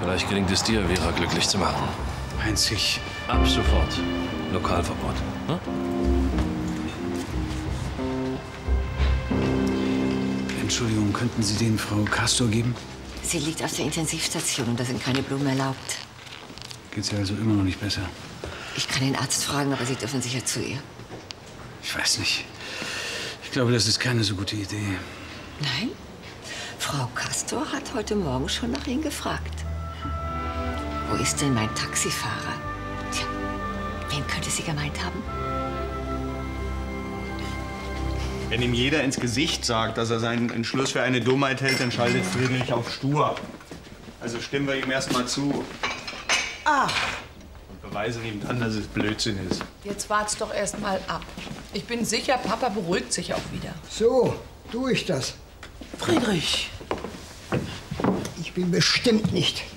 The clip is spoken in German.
Vielleicht gelingt es dir, Vera glücklich zu machen. Einzig. Ab sofort. Lokalverbot. Hm? Entschuldigung, könnten Sie den Frau Castor geben? Sie liegt auf der Intensivstation und da sind keine Blumen erlaubt. Geht's ihr also immer noch nicht besser? Ich kann den Arzt fragen, aber Sie dürfen sicher zu ihr. Ich weiß nicht. Ich glaube, das ist keine so gute Idee. Nein? Frau Castor hat heute Morgen schon nach Ihnen gefragt. Wo ist denn mein Taxifahrer? Tja, wen könnte sie gemeint haben? Wenn ihm jeder ins Gesicht sagt, dass er seinen Entschluss für eine Dummheit hält, dann schaltet Friedrich auf stur. Also stimmen wir ihm erst mal zu. Ach, Und beweisen ihm dann, dass es Blödsinn ist. jetzt wart's doch erst mal ab. Ich bin sicher, Papa beruhigt sich auch wieder. So, tue ich das. Friedrich. Ich bin bestimmt nicht